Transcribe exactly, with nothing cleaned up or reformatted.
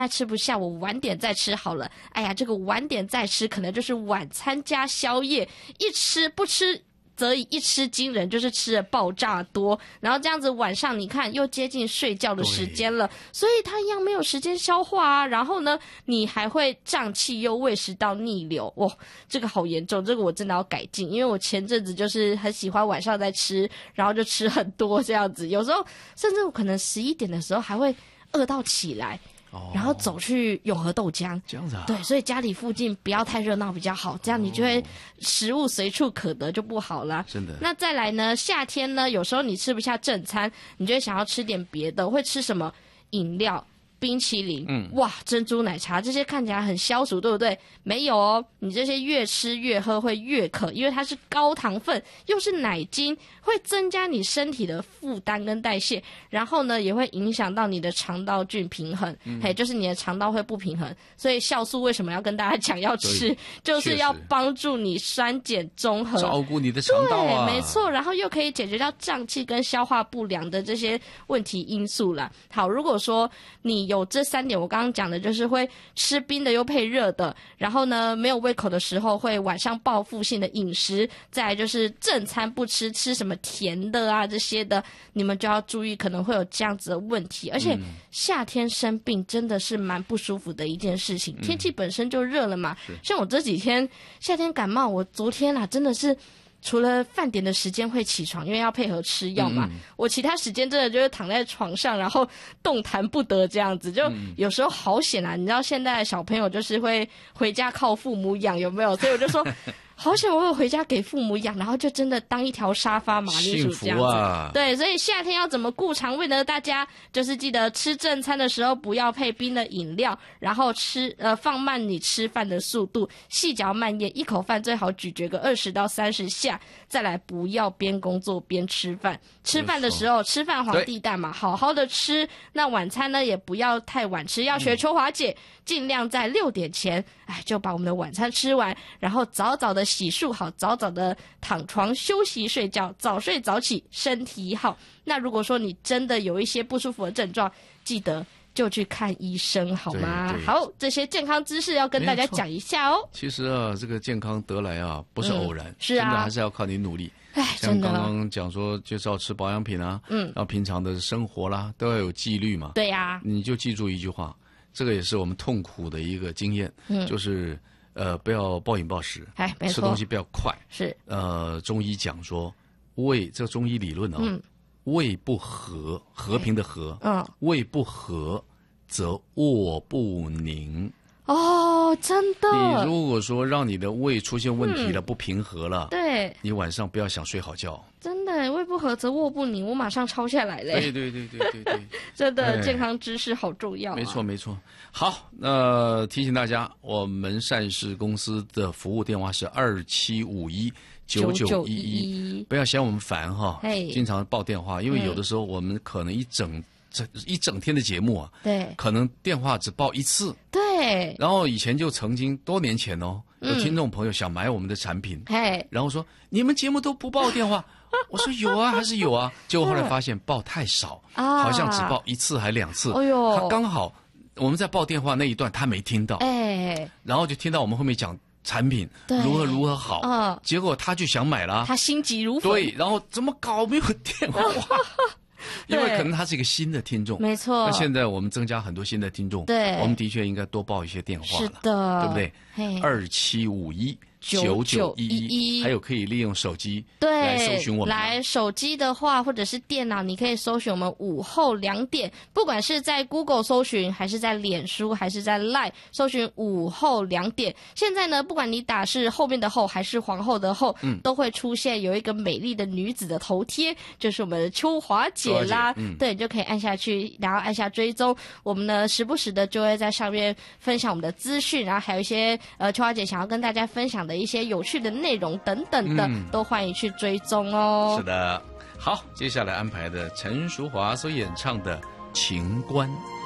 吃不下，我晚点再吃好了。哎呀，这个晚点再吃，可能就是晚餐加宵夜，一吃不吃则以一吃惊人，就是吃的爆炸多，然后这样子晚上你看又接近睡觉的时间了，所以它一样没有时间消化啊。然后呢，你还会胀气又胃食道逆流，哇，这个好严重，这个我真的要改进，因为我前阵子就是很喜欢晚上在吃，然后就吃很多这样子，有时候甚至我可能十一点的时候还会饿到起来。然后走去永和豆浆， 这样子啊？ 对，所以家里附近不要太热闹比较好，这样你就会食物随处可得就不好啦。 真的。 那再来呢，夏天呢，有时候你吃不下正餐，你就会想要吃点别的，会吃什么？饮料、冰淇淋，嗯，哇，珍珠奶茶这些看起来很消暑，对不对？没有哦，你这些越吃越喝会越渴，因为它是高糖分，又是奶精，会增加你身体的负担跟代谢，然后呢，也会影响到你的肠道菌平衡，嗯、嘿，就是你的肠道会不平衡。所以酵素为什么要跟大家讲要吃，就是要帮助你酸碱中和， 照顾你的肠道啊， 对，没错，然后又可以解决掉胀气跟消化不良的这些问题因素啦。好，如果说你有这三点，我刚刚讲的就是会吃冰的又配热的，然后呢没有胃口的时候会晚上报复性的饮食，再来就是正餐不吃，吃什么甜的啊这些的，你们就要注意可能会有这样子的问题。而且夏天生病真的是蛮不舒服的一件事情，天气本身就热了嘛，像我这几天夏天感冒，我昨天啊真的是除了饭点的时间会起床，因为要配合吃药嘛，嗯、我其他时间真的就是躺在床上，然后动弹不得这样子，就有时候好险啊！你知道现在的小朋友就是会回家靠父母养，有没有？所以我就说。好险我有回家给父母养，然后就真的当一条沙发马铃薯这样子。啊、对，所以夏天要怎么顾肠胃呢？大家就是记得吃正餐的时候不要配冰的饮料，然后吃呃放慢你吃饭的速度，细嚼慢咽，一口饭最好咀嚼个二十到三十下，再来不要边工作边吃饭。吃饭的时候吃饭皇帝蛋嘛，好好的吃。那晚餐呢也不要太晚吃，要学秋华姐，嗯、尽量在六点前，哎就把我们的晚餐吃完，然后早早的洗漱好，早早的躺床休息睡觉，早睡早起，身体好。那如果说你真的有一些不舒服的症状，记得就去看医生好吗？好，这些健康知识要跟大家讲一下哦。 其实啊，这个健康得来啊，不是偶然，嗯、 是啊， 真的还是要靠你努力。 哎， 像刚刚讲说，就是要吃保养品啊，嗯，然后平常的生活啦，都要有纪律嘛。 对呀、啊， 你就记住一句话，这个也是我们痛苦的一个经验，嗯，就是呃，不要暴饮暴食， 哎，没错， 吃东西不要快， 是。 呃，中医讲说，胃这个中医理论啊，嗯、胃不和，和平的和，嗯，胃不和则卧不宁。 哦，真的。 你如果说让你的胃出现问题了，嗯、不平和了， 对， 你晚上不要想睡好觉。 真的，胃不和则卧不宁，我马上抄下来了。 对对对对对对， 真的，健康知识好重要、啊。 没错没错。好，那提醒大家，我们善事公司的服务电话是二七五一九九一一，不要嫌我们烦哈，经常报电话，因为有的时候我们可能一整。这一整天的节目啊， 对， 可能电话只报一次， 对。 然后以前就曾经多年前哦，有听众朋友想买我们的产品， 嘿、 嗯，然后说你们节目都不报电话，我说有啊，还是有啊，结果后来发现报太少，啊、好像只报一次还两次， 哎呦， 他刚好我们在报电话那一段他没听到， 哎， 然后就听到我们后面讲产品如何如何好，嗯，结果他就想买了， 他心急如焚， 对，然后怎么搞没有电话？因为可能他是一个新的听众， 没错。 那现在我们增加很多新的听众， 对， 我们的确应该多报一些电话了， 是的， 对不对？二七五一九九一一，还有可以利用手机来搜寻我们。 来手机的话，或者是电脑，你可以搜寻我们午后两点，不管是在 Google 搜寻，还是在脸书，还是在 Line 搜寻午后两点。现在呢，不管你打是后面的后，还是皇后的后，嗯，都会出现有一个美丽的女子的头贴，就是我们的秋华姐啦。嗯、对，你就可以按下去，然后按下追踪。我们呢，时不时的就会在上面分享我们的资讯，然后还有一些呃，秋华姐想要跟大家分享的。的一些有趣的内容等等的，嗯、都欢迎去追踪哦。 是的，好，接下来安排的陈淑华所演唱的《情关》。